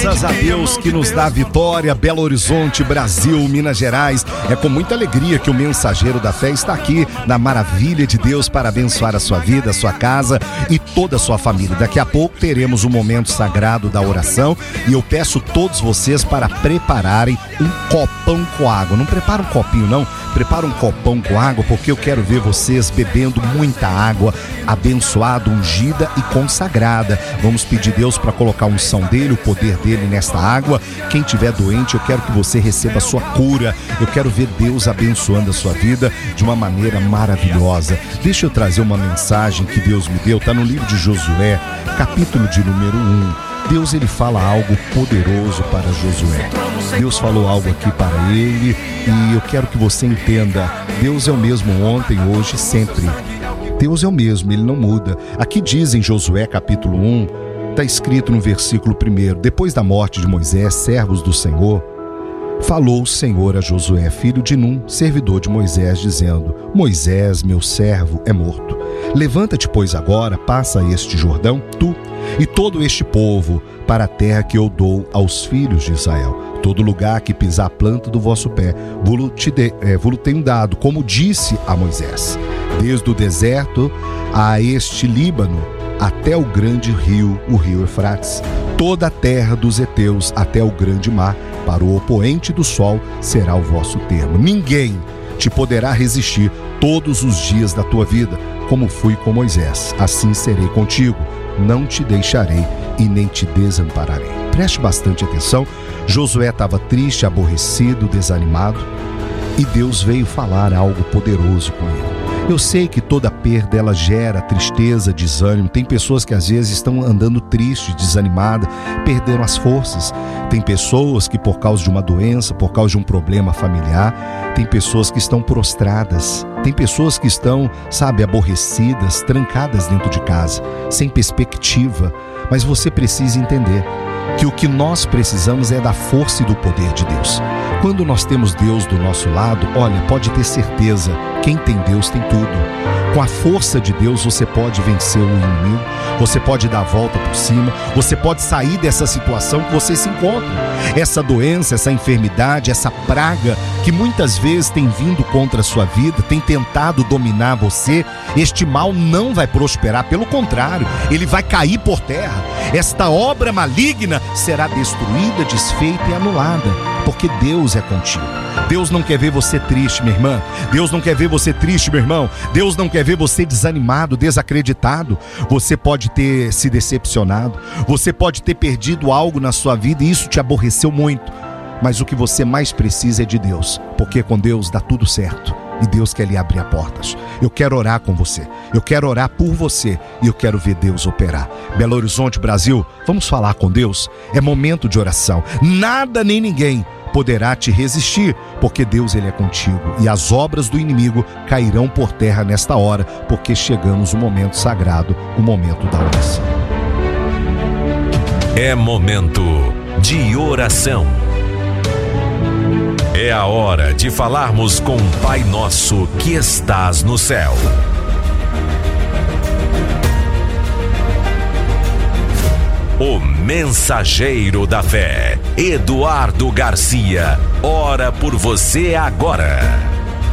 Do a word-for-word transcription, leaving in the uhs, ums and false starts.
Graças a Deus que nos dá vitória. Belo Horizonte, Brasil, Minas Gerais. É com muita alegria que o Mensageiro da Fé está aqui na maravilha de Deus para abençoar a sua vida, a sua casa e toda a sua família. Daqui a pouco teremos um momento sagrado da oração e eu peço todos vocês para prepararem um copão com água. Não prepara um copinho não, prepara um copão com água, porque eu quero ver vocês bebendo muita água, abençoada, ungida e consagrada. Vamos pedir a Deus para colocar a unção dele, o poder dele nesta água. Quem tiver doente, eu quero que você receba a sua cura. Eu quero ver Deus abençoando a sua vida de uma maneira maravilhosa. Deixa eu trazer uma mensagem que Deus me deu, está no livro de Josué, capítulo de número um. Deus, ele fala algo poderoso para Josué. Deus falou algo aqui para ele e eu quero que você entenda. Deus é o mesmo ontem, hoje e sempre. Deus é o mesmo, ele não muda. Aqui diz em Josué capítulo um, está escrito no versículo primeiro: depois da morte de Moisés, servos do Senhor, falou o Senhor a Josué, filho de Num, servidor de Moisés, dizendo: Moisés, meu servo, é morto. Levanta-te, pois, agora, passa este Jordão, tu e todo este povo, para a terra que eu dou aos filhos de Israel. Todo lugar que pisar a planta do vosso pé, vou-lo te de, é, vou-lo tenho dado, como disse a Moisés. Desde o deserto a este Líbano, até o grande rio, o rio Eufrates, toda a terra dos heteus, até o grande mar, para o opoente do sol será o vosso termo. Ninguém te poderá resistir todos os dias da tua vida, como fui com Moisés, assim serei contigo. Não te deixarei e nem te desampararei. Preste bastante atenção. Josué estava triste, aborrecido, desanimado, e Deus veio falar algo poderoso com ele. Eu sei que toda perda, ela gera tristeza, desânimo. Tem pessoas que às vezes estão andando tristes, desanimadas, perderam as forças. Tem pessoas que por causa de uma doença, por causa de um problema familiar, tem pessoas que estão prostradas. Tem pessoas que estão, sabe, aborrecidas, trancadas dentro de casa, sem perspectiva. Mas você precisa entender que o que nós precisamos é da força e do poder de Deus. Quando nós temos Deus do nosso lado, olha, pode ter certeza, quem tem Deus tem tudo. Com a força de Deus você pode vencer o inimigo, você pode dar a volta por cima, você pode sair dessa situação que você se encontra. Essa doença, essa enfermidade, essa praga que muitas vezes tem vindo contra a sua vida, tem tentado dominar você, este mal não vai prosperar, pelo contrário, ele vai cair por terra. Esta obra maligna será destruída, desfeita e anulada, porque Deus é contigo. Deus não quer ver você triste, minha irmã. Deus não quer ver você triste, meu irmão. Deus não quer ver você desanimado, desacreditado. Você pode ter se decepcionado, você pode ter perdido algo na sua vida e isso te aborreceu muito. Mas o que você mais precisa é de Deus, porque com Deus dá tudo certo. E Deus quer lhe abrir as portas. Eu quero orar com você, eu quero orar por você e eu quero ver Deus operar. Belo Horizonte, Brasil, vamos falar com Deus. É momento de oração. Nada nem ninguém poderá te resistir, porque Deus, ele é contigo. E as obras do inimigo cairão por terra nesta hora, porque chegamos no momento sagrado, o momento da oração. É momento de oração. É a hora de falarmos com o Pai Nosso que estás no céu. O Mensageiro da Fé, Eduardo Garcia, ora por você agora.